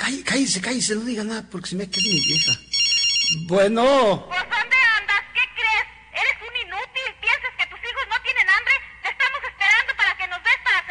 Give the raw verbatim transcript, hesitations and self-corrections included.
cállese, cállese, no diga nada porque se me queda mi vieja. Bueno.